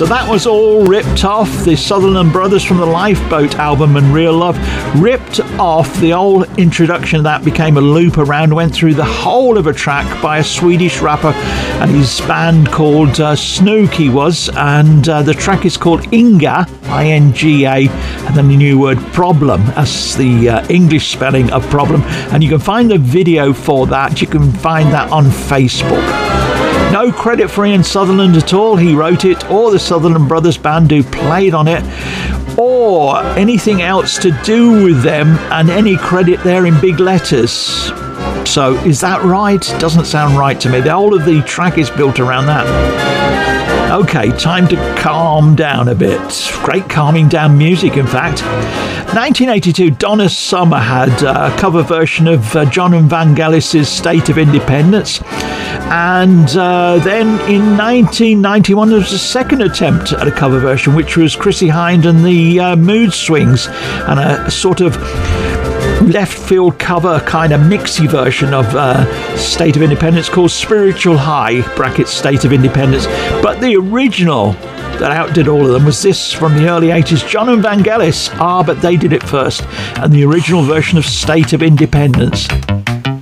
So that was all ripped off. The Sutherland Brothers from the Lifeboat album and Real Love ripped off the old introduction of that, became a loop around, went through the whole of a track by a Swedish rapper and his band called Snooky was, and the track is called Inga, I-N-G-A, and then the new word problem, as the English spelling of problem, and you can find the video for that. You can find that on Facebook. No credit for Ian Sutherland at all. He wrote it, or the Sutherland Brothers band who played on it, or anything else to do with them, and any credit there in big letters. So is that right? Doesn't sound right to me. The whole of the track is built around that. Okay, time to calm down a bit. Great calming down music, in fact. 1982, Donna Summer had a cover version of John and Vangelis' State of Independence. And then in 1991, there was a second attempt at a cover version, which was Chrissie Hynde and the Mood Swings, and a sort of left field cover kind of mixy version of State of Independence called Spiritual High brackets State of Independence. But the original that outdid all of them was this from the early 80s, John and Vangelis. But they did it first, and the original version of State of Independence.